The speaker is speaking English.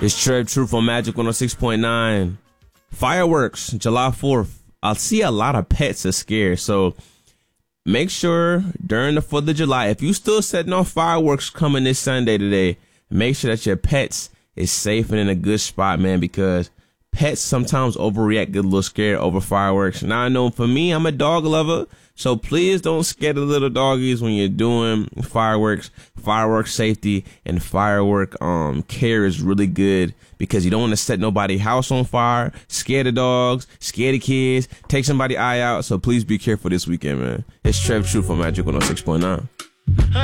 It's Trev Truth on Magic 106.9. Fireworks, July 4th. I see a lot of pets are scared, so make sure during the 4th of July, if you still setting off fireworks coming this Sunday today, make sure that your pets is safe and in a good spot, man, because pets sometimes overreact, get a little scared over fireworks. Now, I know for me, I'm a dog lover, so please don't scare the little doggies when you're doing fireworks. Firework safety and firework care is really good because you don't want to set nobody's house on fire, scare the dogs, scare the kids, take somebody's eye out. So please be careful this weekend, man. It's Trev Truth on Magic 106.9.